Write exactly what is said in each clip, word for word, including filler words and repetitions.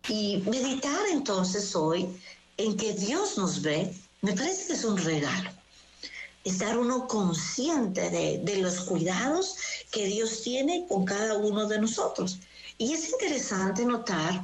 Y meditar entonces hoy en que Dios nos ve, me parece que es un regalo. Estar uno consciente de, de los cuidados que Dios tiene con cada uno de nosotros. Y es interesante notar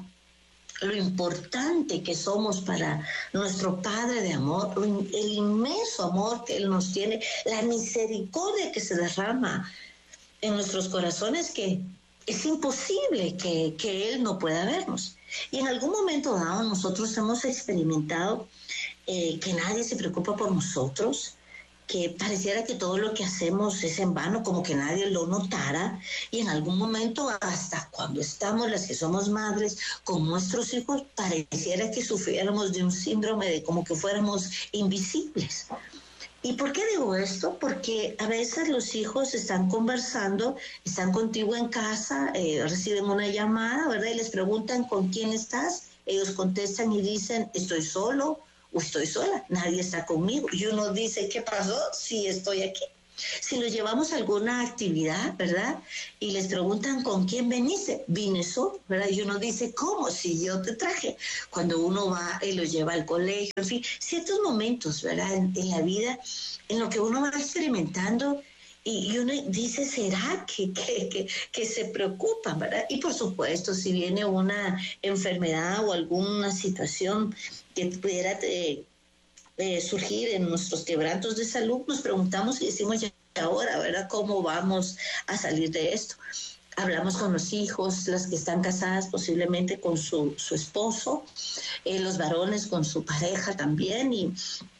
lo importante que somos para nuestro Padre de amor, el inmenso amor que Él nos tiene, la misericordia que se derrama en nuestros corazones, que es imposible que, que Él no pueda vernos. Y en algún momento dado nosotros hemos experimentado eh, que nadie se preocupa por nosotros, que pareciera que todo lo que hacemos es en vano, como que nadie lo notara, y en algún momento, hasta cuando estamos las que somos madres con nuestros hijos, pareciera que sufriéramos de un síndrome de como que fuéramos invisibles. ¿Y por qué digo esto? Porque a veces los hijos están conversando, están contigo en casa, eh, reciben una llamada, ¿verdad? Y les preguntan ¿con quién estás? Ellos contestan y dicen, estoy solo o estoy sola, nadie está conmigo. Y uno dice, ¿qué pasó? Sí, estoy aquí. Si los llevamos a alguna actividad, ¿verdad? Y les preguntan, ¿con quién veniste? Vine solo, ¿verdad? Y uno dice, ¿cómo? Si yo te traje. Cuando uno va y los lleva al colegio, en fin, ciertos momentos, ¿verdad? En, en la vida, en lo que uno va experimentando, y, y uno dice, ¿será que, que, que, que se preocupan, verdad? Y por supuesto, si viene una enfermedad o alguna situación que pudiera eh, eh, surgir en nuestros quebrantos de salud, nos preguntamos y decimos, ya ahora, ¿verdad? ¿Cómo vamos a salir de esto? Hablamos con los hijos, las que están casadas posiblemente con su, su esposo, eh, los varones con su pareja también, y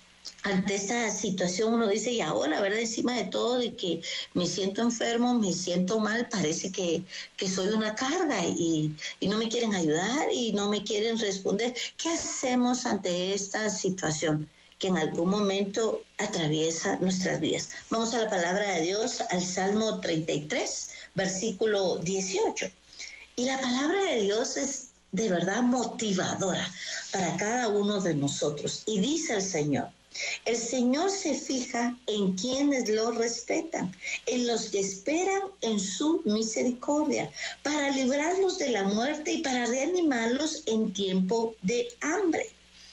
ante esta situación uno dice, y ahora, ¿verdad? Encima de todo, de que me siento enfermo, me siento mal, parece que, que soy una carga y, y no me quieren ayudar y no me quieren responder. ¿Qué hacemos ante esta situación que en algún momento atraviesa nuestras vidas? Vamos a la palabra de Dios, al Salmo treinta y tres, versículo dieciocho. Y la palabra de Dios es de verdad motivadora para cada uno de nosotros. Y dice el Señor, el Señor se fija en quienes lo respetan, en los que esperan en su misericordia, para librarlos de la muerte y para reanimarlos en tiempo de hambre.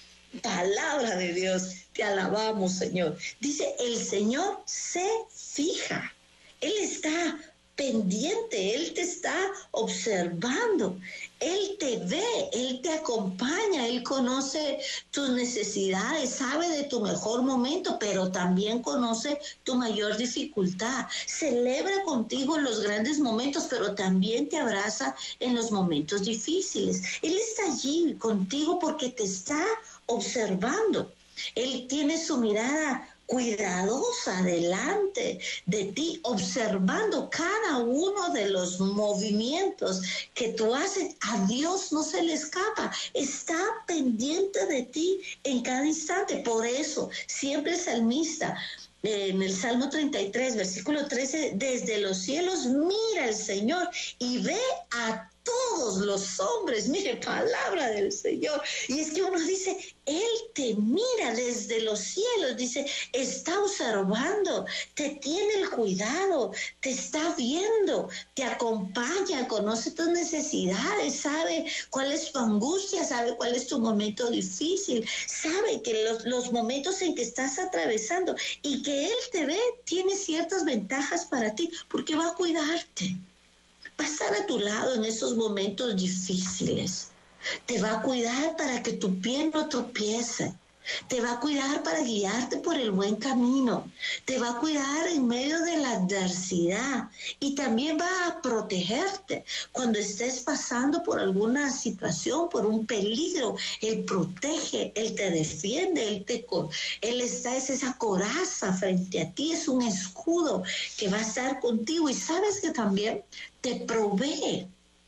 Palabra de Dios, te alabamos, Señor. Dice, el Señor se fija, Él está pendiente, Él te está observando, Él te ve, Él te acompaña, Él conoce tus necesidades, sabe de tu mejor momento, pero también conoce tu mayor dificultad. Celebra contigo los grandes momentos, pero también te abraza en los momentos difíciles. Él está allí contigo porque te está observando. Él tiene su mirada cuidadosa delante de ti, observando cada uno de los movimientos que tú haces. A Dios no se le escapa, está pendiente de ti en cada instante. Por eso, siempre el salmista, en el Salmo treinta y tres, versículo trece, desde los cielos mira el Señor y ve a todos los hombres, mire, palabra del Señor. Y es que uno dice, Él te mira desde los cielos, dice, está observando, te tiene el cuidado, te está viendo, te acompaña, conoce tus necesidades, sabe cuál es tu angustia, sabe cuál es tu momento difícil, sabe que los, los momentos en que estás atravesando y que Él te ve, tiene ciertas ventajas para ti, porque va a cuidarte. Va a estar a tu lado en esos momentos difíciles. Te va a cuidar para que tu pie no tropiece. Te va a cuidar para guiarte por el buen camino. Te va a cuidar en medio de la adversidad. Y también va a protegerte cuando estés pasando por alguna situación, por un peligro. Él protege, Él te defiende, Él, te, él está, es esa coraza frente a ti, es un escudo que va a estar contigo. Y sabes que también te provee.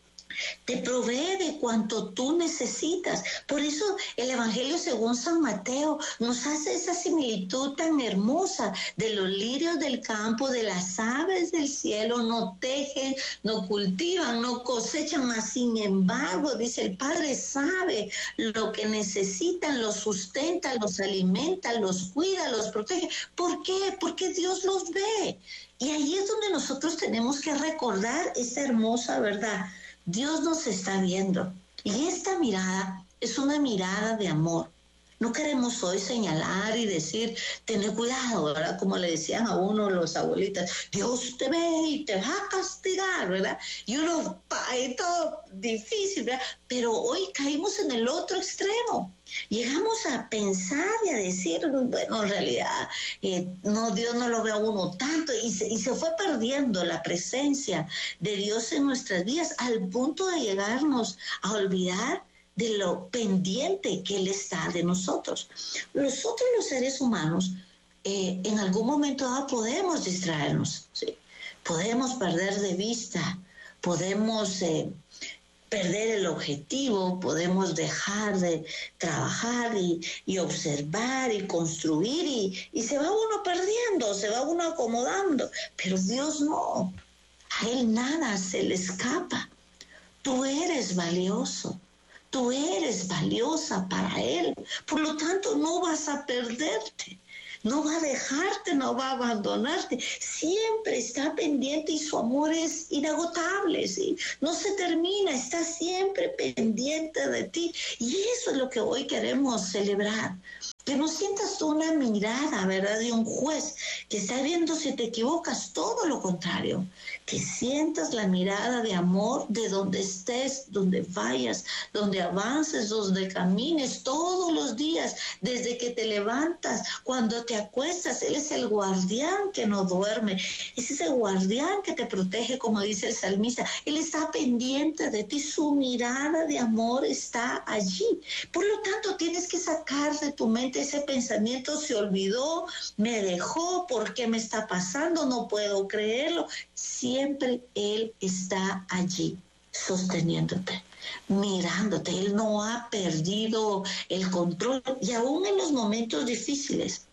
Te provee de cuanto tú necesitas. Por eso el Evangelio según San Mateo nos hace esa similitud tan hermosa de los lirios del campo, de las aves del cielo. No tejen, no cultivan, no cosechan, mas sin embargo, dice, el Padre sabe lo que necesitan, los sustenta, los alimenta, los cuida, los protege. ¿Por qué? Porque Dios los ve. Y ahí es donde nosotros tenemos que recordar esta hermosa verdad. Dios nos está viendo. Y esta mirada es una mirada de amor. No queremos hoy señalar y decir, tener cuidado, ¿verdad? Como le decían a uno los abuelitas, Dios te ve y te va a castigar, ¿verdad? Y uno, es todo difícil, ¿verdad? Pero hoy caímos en el otro extremo. Llegamos a pensar y a decir, bueno, en realidad, eh, no, Dios no lo ve a uno tanto, y se, y se fue perdiendo la presencia de Dios en nuestras vidas al punto de llegarnos a olvidar de lo pendiente que Él está de nosotros. Nosotros los seres humanos, eh, en algún momento dado podemos distraernos, ¿sí? Podemos perder de vista, podemos eh, perder el objetivo, podemos dejar de trabajar y, y observar y construir y, y se va uno perdiendo, se va uno acomodando, pero Dios no, a Él nada se le escapa. Tú eres valioso. Tú eres valiosa para Él, por lo tanto no vas a perderte, no va a dejarte, no va a abandonarte, siempre está pendiente y su amor es inagotable, ¿sí? No se termina, está siempre pendiente de ti y eso es lo que hoy queremos celebrar. Que no sientas tú una mirada, ¿verdad?, de un juez que está viendo si te equivocas, todo lo contrario. Que sientas la mirada de amor de donde estés, donde vayas, donde avances, donde camines todos los días, desde que te levantas, cuando te acuestas. Él es el guardián que no duerme, es ese guardián que te protege, como dice el salmista. Él está pendiente de ti, su mirada de amor está allí. Por lo tanto, tienes que sacar de tu mente ese pensamiento, se olvidó, me dejó, ¿por qué me está pasando? No puedo creerlo. Siempre Él está allí, sosteniéndote, mirándote. Él no ha perdido el control y aún en los momentos difíciles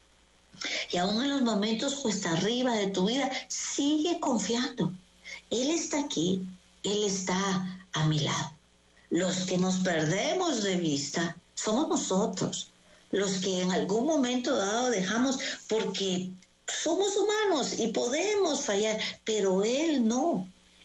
y aún en los momentos cuesta arriba de tu vida, sigue confiando. Él está aquí, Él está a mi lado. Los que nos perdemos de vista somos nosotros, los que en algún momento dado dejamos, porque somos humanos y podemos fallar, pero Él no.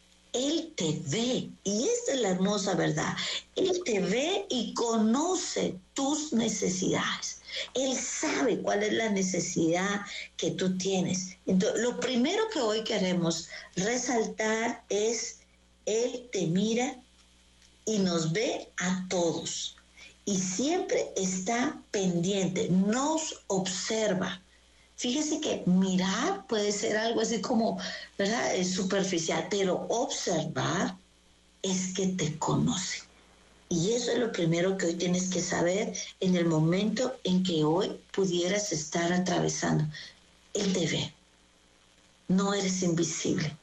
Él te ve, y esta es la hermosa verdad. Él te ve y conoce tus necesidades. Él sabe cuál es la necesidad que tú tienes. Entonces, lo primero que hoy queremos resaltar es, Él te mira y nos ve a todos. Y siempre está pendiente, nos observa. Fíjese que mirar puede ser algo así como, ¿verdad?, es superficial, pero observar es que te conoce. Y eso es lo primero que hoy tienes que saber en el momento en que hoy pudieras estar atravesando. Él te ve. No eres invisible.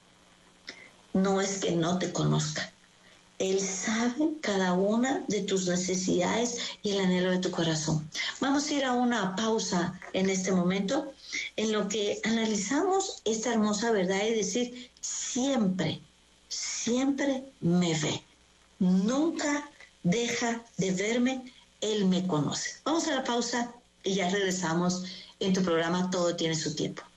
No es que no te conozca. Él sabe cada una de tus necesidades y el anhelo de tu corazón. Vamos a ir a una pausa en este momento en lo que analizamos esta hermosa verdad y decir, siempre, siempre me ve. Nunca deja de verme, Él me conoce. Vamos a la pausa y ya regresamos en tu programa Todo tiene su tiempo.